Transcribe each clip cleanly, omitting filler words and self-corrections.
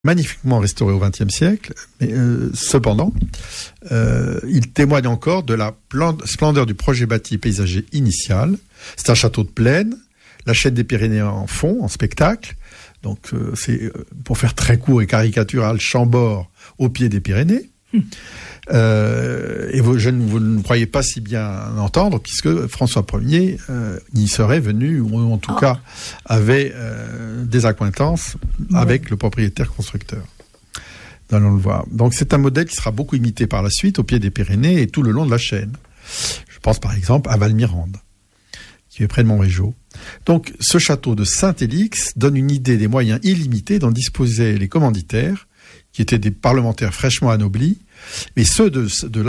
magnifiquement restauré au XXe siècle, mais cependant, il témoigne encore de la splendeur du projet bâti paysager initial. C'est un château de plaine, la chaîne des Pyrénées en fond, en spectacle. Donc c'est, pour faire très court et caricatural, Chambord au pied des Pyrénées. Et vous ne croyez pas si bien entendre, puisque François Ier y serait venu, ou en tout cas avait des accointances avec le propriétaire constructeur. Allons le voir. Donc c'est un modèle qui sera beaucoup imité par la suite au pied des Pyrénées et tout le long de la chaîne. Je pense par exemple à Valmirande, qui est près de Montrégeau. Donc ce château de Saint-Élix donne une idée des moyens illimités dont disposaient les commanditaires, qui étaient des parlementaires fraîchement anoblis. Mais ceux de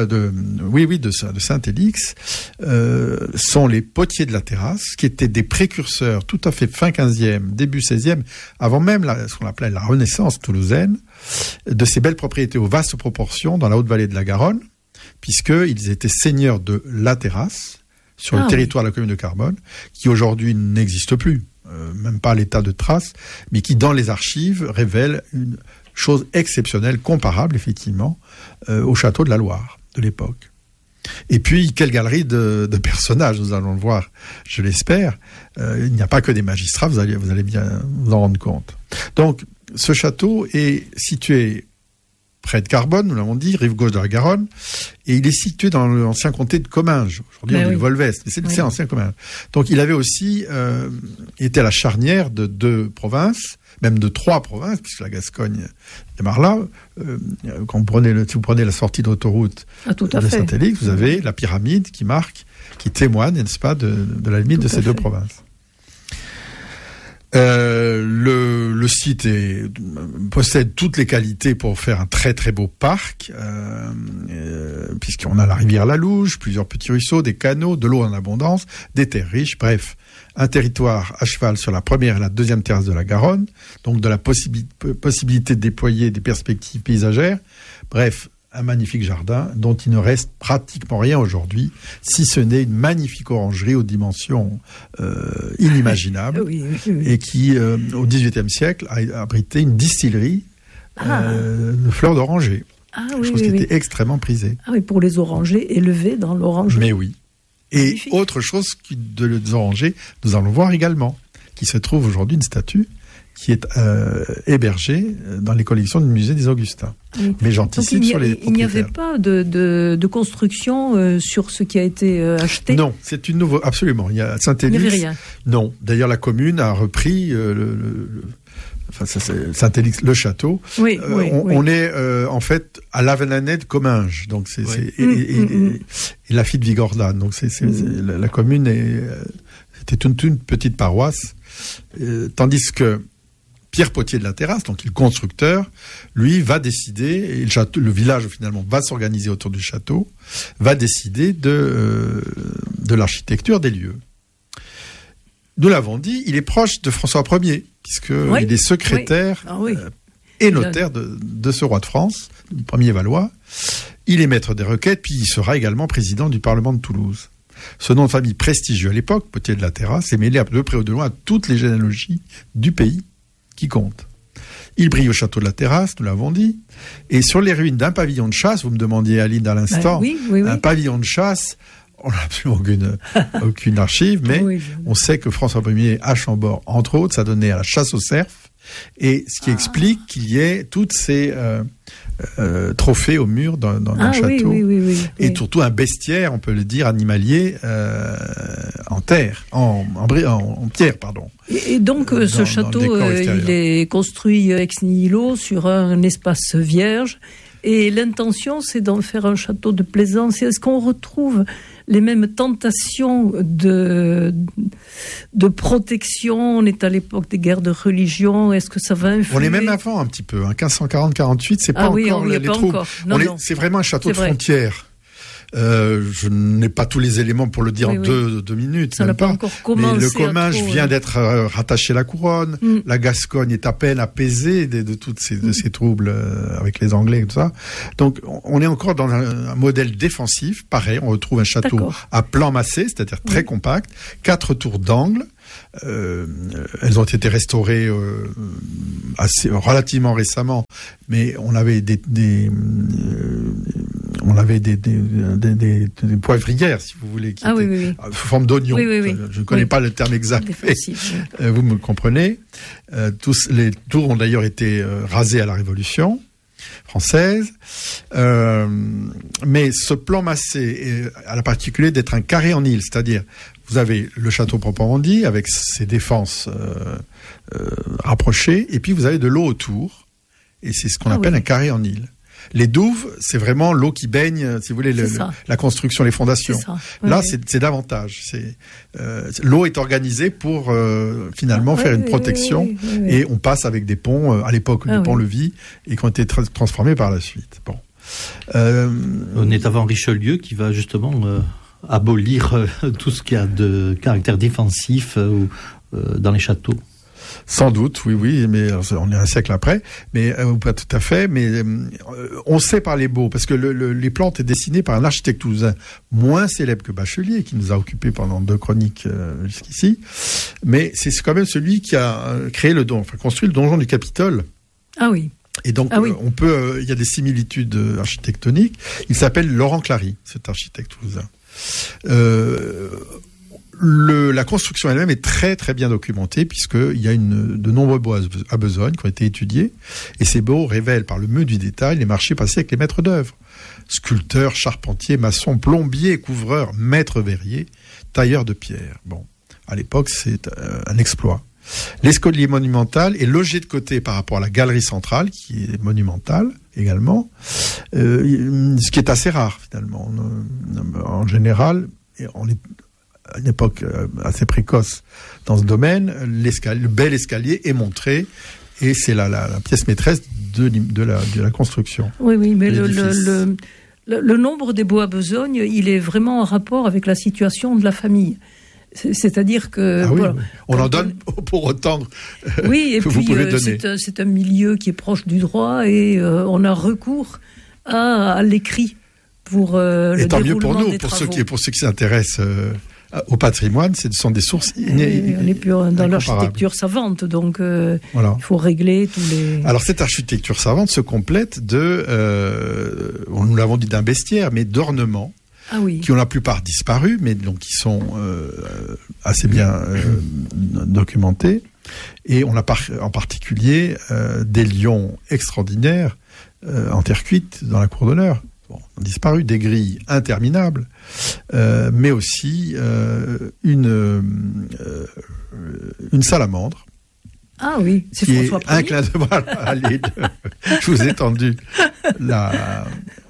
Saint-Élix sont les potiers de la terrasse, qui étaient des précurseurs tout à fait fin 15e, début 16e, avant même ce qu'on appelait la Renaissance toulousaine, de ces belles propriétés aux vastes proportions dans la haute vallée de la Garonne, puisqu'ils étaient seigneurs de la terrasse sur le territoire de la commune de Carbone, qui aujourd'hui n'existe plus, même pas à l'état de trace, mais qui dans les archives révèle une chose exceptionnelle, comparable effectivement au château de la Loire de l'époque. Et puis, quelle galerie de personnages, nous allons le voir, je l'espère. Il n'y a pas que des magistrats, vous allez bien vous en rendre compte. Donc, ce château est situé près de Carbone, nous l'avons dit, rive gauche de la Garonne, et il est situé dans l'ancien comté de Comminges. Aujourd'hui, on dit le Volveste, mais c'est l'ancien Comminges. Donc, il avait aussi été à la charnière de 2 provinces, même de 3 provinces, puisque la Gascogne démarre là. Si vous prenez la sortie d'autoroute de Saint-Élix, vous avez la pyramide qui témoigne, n'est-ce pas, de la limite de ces 2 provinces. Le site possède toutes les qualités pour faire un très très beau parc, puisqu'on a la rivière La Louge, plusieurs petits ruisseaux, des canaux, de l'eau en abondance, des terres riches, bref, un territoire à cheval sur la première et la deuxième terrasse de la Garonne, donc de la possibilité de déployer des perspectives paysagères, bref, un magnifique jardin dont il ne reste pratiquement rien aujourd'hui, si ce n'est une magnifique orangerie aux dimensions inimaginables, et qui, au XVIIIe siècle, a abrité une distillerie de fleurs d'oranger. Chose qui était extrêmement prisée. Ah oui, pour les orangers élevés dans l'orangerie. Mais oui. Et magnifique. Autre chose que des orangers, nous allons voir également, qui se trouve aujourd'hui une statue qui est hébergée dans les collections du musée des Augustins. Oui. Mais j'anticipe sur les propriétaires. Il n'y avait pas de construction sur ce qui a été acheté? Non, c'est une nouveauté. Absolument. Il y a Saint-Élix. Il n'y avait rien. Non. D'ailleurs, la commune a repris Saint-Élix, le château. Oui, on est en fait à l'Avenanais de Comminges. Donc et la fille de Vigordane. Donc la commune c'était une petite paroisse, tandis que Pierre Potier de la Terrasse, donc le constructeur, lui va décider, et le village finalement va s'organiser autour du château, va décider de l'architecture des lieux. Nous l'avons dit, il est proche de François Ier, puisqu'il est secrétaire et notaire de ce roi de France, le premier Valois. Il est maître des requêtes, puis il sera également président du Parlement de Toulouse. Ce nom de famille prestigieux à l'époque, Potier de la Terrasse, est mêlé de près ou de loin à toutes les généalogies du pays qui comptent. Il brille au château de la Terrasse, nous l'avons dit, et sur les ruines d'un pavillon de chasse, vous me demandiez Aline à l'instant, un pavillon de chasse, on n'a absolument aucune archive, mais on sait que François Ier à Chambord, entre autres, ça donnait à la chasse au cerf, et ce qui explique qu'il y ait toutes ces trophées au mur dans le château, et surtout un bestiaire, on peut le dire, animalier en pierre, pardon. Et donc ce château, il est construit ex nihilo sur un espace vierge, et l'intention, c'est d'en faire un château de plaisance. Est-ce qu'on retrouve les mêmes tentations de protection? On est à l'époque des guerres de religion. Est-ce que ça va influer? On est même avant un petit peu. 1540-48, c'est pas encore les troubles. C'est vraiment un château de frontière. Je n'ai pas tous les éléments pour le dire en deux minutes. Ça n'a pas encore commencé. Mais le Comminges vient d'être rattaché à la couronne. La Gascogne est à peine apaisée de toutes ces troubles avec les Anglais et tout ça. Donc, on est encore dans un modèle défensif. Pareil, on retrouve un château à plan massé, c'est-à-dire très compact, 4 tours d'angle, elles ont été restaurées relativement récemment, mais on avait des poivrières, si vous voulez, qui étaient sous forme d'oignons. Oui. Je ne connais pas le terme exact, mais vous me comprenez. Tous les tours ont d'ailleurs été rasés à la Révolution française. Mais ce plan massé a la particularité d'être un carré en île, c'est-à-dire vous avez le château proprement dit, avec ses défenses rapprochées, et puis vous avez de l'eau autour, et c'est ce qu'on appelle un carré en île. Les douves, c'est vraiment l'eau qui baigne, si vous voulez, la construction, les fondations. Là, c'est davantage. L'eau est organisée pour finalement faire une protection, et on passe avec des ponts, à l'époque des ponts-levis, et qui ont été transformés par la suite. Bon. On est avant Richelieu qui va justement abolir tout ce qui a de caractère défensif dans les châteaux. Sans doute, oui, mais on est un siècle après, mais pas tout à fait. Mais on sait par les baux, parce que les plans étaient dessinés par un architecte toulousain moins célèbre que Bachelier, qui nous a occupés pendant 2 chroniques jusqu'ici. Mais c'est quand même celui qui a construit le donjon du Capitole. Ah oui. Et donc, on peut, il y a des similitudes architectoniques. Il s'appelle Laurent Clary, cet architecte toulousain. La construction elle-même est très très bien documentée, puisqu'il y a de nombreux baux à besogne qui ont été étudiés, et ces baux révèlent par le mieux du détail les marchés passés avec les maîtres d'œuvre. Sculpteurs, charpentiers, maçons, plombiers, couvreurs, maîtres verriers, tailleurs de pierre. Bon, à l'époque, c'est un exploit. L'escalier monumental est logé de côté par rapport à la galerie centrale, qui est monumentale également, ce qui est assez rare finalement. En général, on est à une époque assez précoce dans ce domaine, le bel escalier est montré, et c'est la pièce maîtresse de la construction. Oui, mais le nombre des baux à besogne, il est vraiment en rapport avec la situation de la famille. C'est-à-dire que... On en donne pour autant et puis, vous pouvez donner. C'est un milieu qui est proche du droit, et on a recours à l'écrit pour le déroulement des travaux. Et tant mieux pour nous, pour ceux qui s'intéressent au patrimoine, ce sont des sources on n'est plus dans l'architecture savante, donc il faut régler tous les... Alors cette architecture savante se complète nous l'avons dit, d'un bestiaire, mais d'ornements, qui ont la plupart disparu, mais donc qui sont assez bien documentés. Et on a en particulier des lions extraordinaires en terre cuite dans la cour d'honneur. Ont disparu, des grilles interminables, mais aussi une salamandre. Ah oui, c'est François Ier. Un clin d'œil. Allez, je vous ai tendu la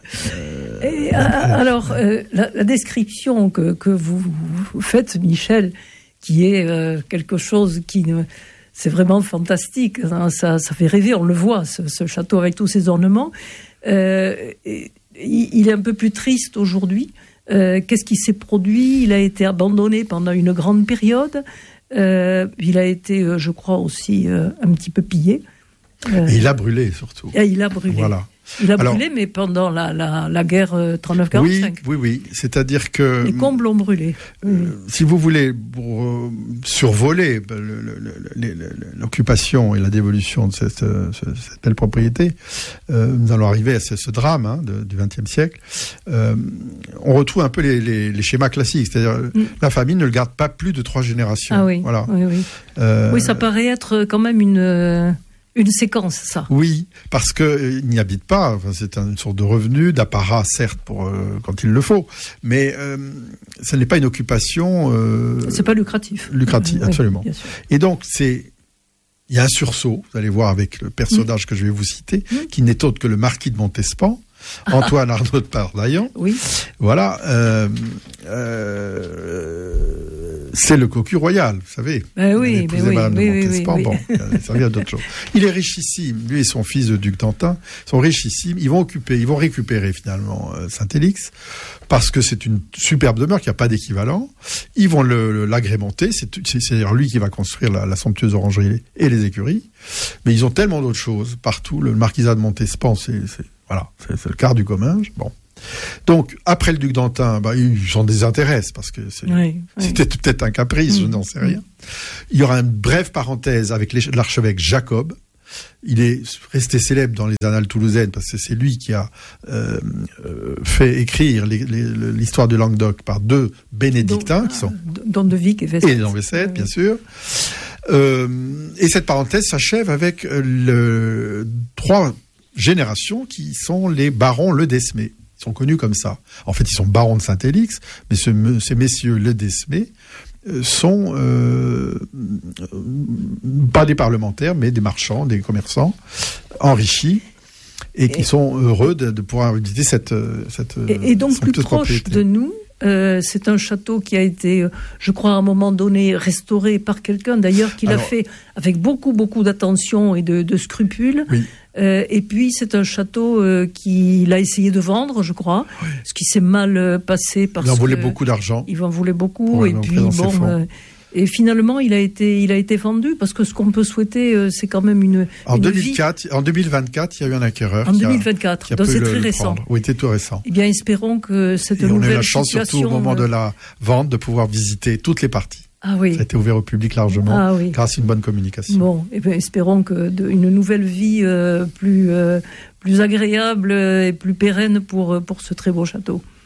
description que vous faites, Michel, qui est quelque chose c'est vraiment fantastique. Hein, ça fait rêver, on le voit, ce château avec tous ses ornements. Il est un peu plus triste aujourd'hui. Qu'est-ce qui s'est produit ? Il a été abandonné pendant une grande période. Il a été, je crois, aussi un petit peu pillé. Et il a brûlé, surtout. Et il a brûlé. Voilà. Il a brûlé, mais pendant la guerre 39-45. Oui. C'est-à-dire que... Les combles ont brûlé. Si vous voulez, pour survoler l'occupation et la dévolution de cette belle propriété, nous allons arriver à ce drame du XXe siècle. On retrouve un peu les schémas classiques, c'est-à-dire la famille ne le garde pas plus de 3 générations. Ah oui, voilà. Oui, ça paraît être quand même une séquence, ça. Oui, parce qu'il n'y habite pas. Enfin, c'est une sorte de revenu, d'apparat, certes, pour quand il le faut. Mais ce n'est pas une occupation... c'est pas lucratif. Lucratif, absolument. Oui, bien sûr. Et donc, il y a un sursaut, vous allez voir avec le personnage que je vais vous citer, qui n'est autre que le marquis de Montespan, Antoine Arnaud de Pardaillan. Oui. Voilà. C'est le cocu royal, vous savez. Oui. Bon, ça vient d'autre chose. Il est richissime. Lui et son fils, le duc Tantin, sont richissimes. Ils vont récupérer finalement Saint-Élix, parce que c'est une superbe demeure qui n'a pas d'équivalent. Ils vont l'agrémenter. C'est d'ailleurs lui qui va construire la somptueuse orangerie et les écuries. Mais ils ont tellement d'autres choses partout. Le marquisat de Montespan, c'est le quart du Comminges. Bon. Donc, après le duc d'Antin, ils s'en désintéressent parce que c'était peut-être un caprice, je n'en sais rien. Il y aura une brève parenthèse avec l'archevêque Jacob. Il est resté célèbre dans les annales toulousaines parce que c'est lui qui a fait écrire l'histoire de Languedoc par 2 bénédictins qui sont Don de Vic et Vessette. Et Don Vessette, bien sûr. Et cette parenthèse s'achève avec 3 générations qui sont les barons Ledesmé. Ils sont connus comme ça. En fait, ils sont barons de Saint-Élix, mais ces messieurs Ledesmé sont pas des parlementaires, mais des marchands, des commerçants enrichis et qui sont heureux de pouvoir visiter cette et donc plus proche de nous. C'est un château qui a été, je crois, à un moment donné restauré par quelqu'un, d'ailleurs, qui l'a fait avec beaucoup d'attention et de scrupules. Oui. Et puis, c'est un château qu'il a essayé de vendre, je crois, ce qui s'est mal passé parce qu'il en voulait beaucoup d'argent. Il en voulait beaucoup, et puis et finalement, il a été vendu parce que ce qu'on peut souhaiter, c'est quand même une En 2024, il y a eu un acquéreur. En 2024, donc c'est très récent. Oui, c'est tout récent. Eh bien, espérons que cette nouvelle situation... On a eu la chance, surtout au moment de la vente, de pouvoir visiter toutes les parties. Ah oui. Ça a été ouvert au public largement, grâce à une bonne communication. Bon, eh bien, espérons que une nouvelle vie plus agréable et plus pérenne pour ce très beau château.